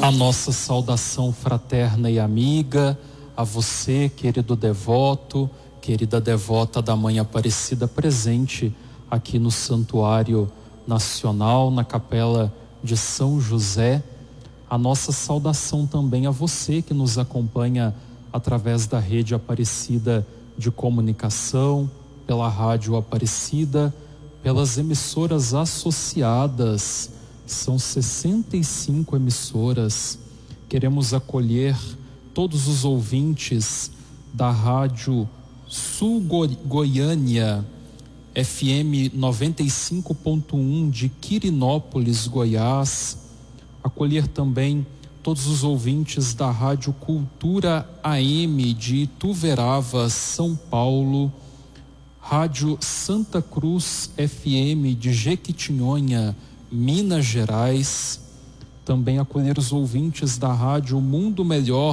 A nossa saudação fraterna e amiga a você, querido devoto, querida devota da Mãe Aparecida, presente aqui no Santuário Nacional, na Capela de São José. A nossa saudação também a você que nos acompanha através da Rede Aparecida de Comunicação, pela Rádio Aparecida, pelas emissoras associadas. São 65 emissoras. Queremos acolher todos os ouvintes da Rádio Sul Goiânia, FM 95.1 de Quirinópolis, Goiás. Acolher também todos os ouvintes da Rádio Cultura AM de Ituverava, São Paulo. Rádio Santa Cruz FM de Jequitinhonha, Minas Gerais. Também acolher os ouvintes da Rádio Mundo Melhor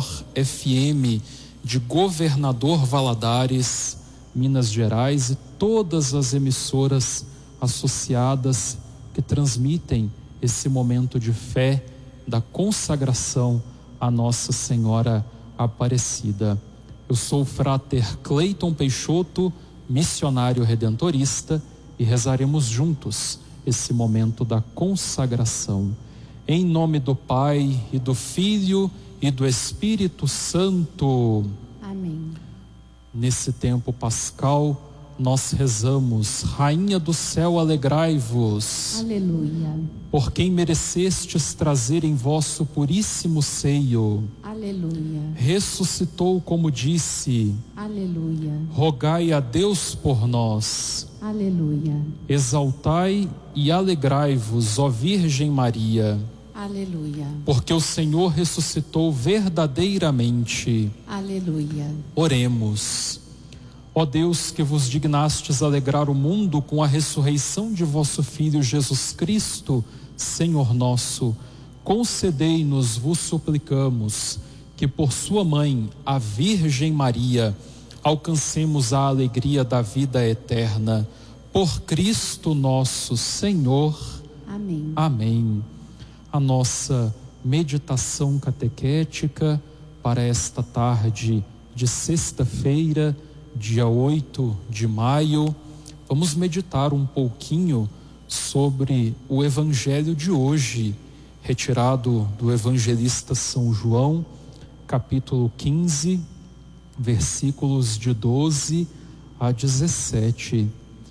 FM de Governador Valadares, Minas Gerais, e todas as emissoras associadas que transmitem esse momento de fé, da consagração à Nossa Senhora Aparecida. Eu sou o frater Cleiton Peixoto, missionário redentorista, e rezaremos juntos esse momento da consagração. Em nome do Pai, e do Filho, e do Espírito Santo. Amém. Nesse tempo pascal, nós rezamos: Rainha do céu, alegrai-vos. Aleluia. Por quem merecestes trazer em vosso puríssimo seio. Aleluia. Ressuscitou como disse. Aleluia. Rogai a Deus por nós. Aleluia. Exaltai e alegrai-vos, ó Virgem Maria. Aleluia. Porque o Senhor ressuscitou verdadeiramente. Aleluia. Oremos. Ó Deus, que vos dignastes alegrar o mundo com a ressurreição de vosso Filho Jesus Cristo, Senhor nosso, concedei-nos, vos suplicamos, que por sua mãe, a Virgem Maria, alcancemos a alegria da vida eterna. Por Cristo nosso Senhor. Amém. Amém. A nossa meditação catequética para esta tarde de sexta-feira, dia 8 de maio, vamos meditar um pouquinho sobre o evangelho de hoje, retirado do evangelista São João, capítulo 15, versículos de 12 a 17.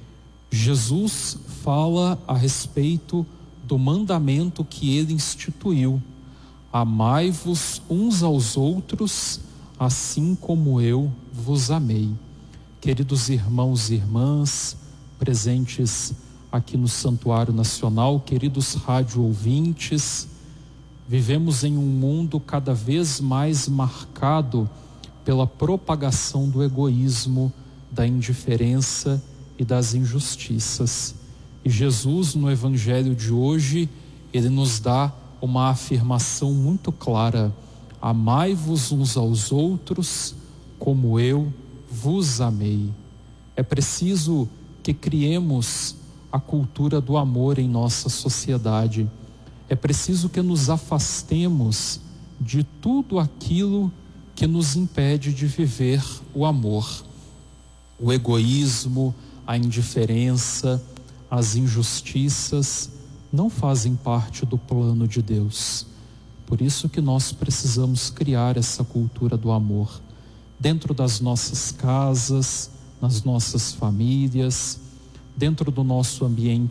Jesus fala a respeito do mandamento que ele instituiu: amai-vos uns aos outros, assim como eu vos amei. Queridos irmãos e irmãs, presentes aqui no Santuário Nacional, queridos rádio ouvintes, vivemos em um mundo cada vez mais marcado pela propagação do egoísmo, da indiferença e das injustiças. E Jesus, no Evangelho de hoje, ele nos dá uma afirmação muito clara: amai-vos uns aos outros como eu vos amei. É preciso que criemos a cultura do amor em nossa sociedade. É preciso que nos afastemos de tudo aquilo que nos impede de viver o amor. O egoísmo, a indiferença, as injustiças não fazem parte do plano de Deus. Por isso que nós precisamos criar essa cultura do amor dentro das nossas casas, nas nossas famílias, dentro do nosso ambiente